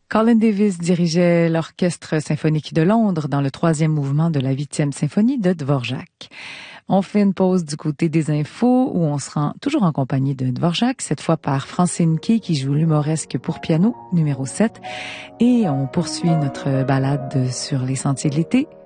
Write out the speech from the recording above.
Colin Davis dirigeait l'Orchestre symphonique de Londres dans le 3e mouvement de la 8e symphonie de Dvorak. On fait une pause du côté des infos où on se rend toujours en compagnie de Dvorak, cette fois par Francine Key qui joue l'humoresque pour piano numéro 7. Et on poursuit notre balade sur les sentiers de l'été